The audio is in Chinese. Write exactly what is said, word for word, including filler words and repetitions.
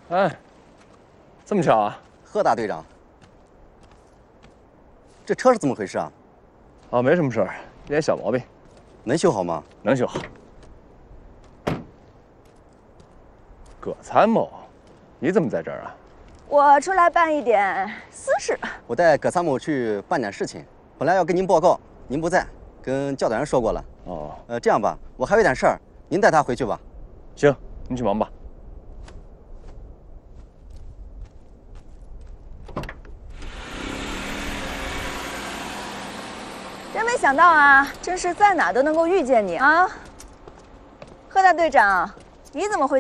哎，这么巧啊？ 贺大队长，这车是怎么回事啊？ 哦，没什么事儿，一点小毛病， 能修好吗？ 能修好。葛参谋，你怎么在这儿啊？ 我出来办一点私事。 我带葛参谋去办点事情，本来要跟您报告，您不在，跟教导员说过了。 哦， 呃，这样吧，我还有点事儿，您带他回去吧。 行，你去忙吧。 真没想到啊，真是在哪都能够遇见你啊！贺大队长，你怎么会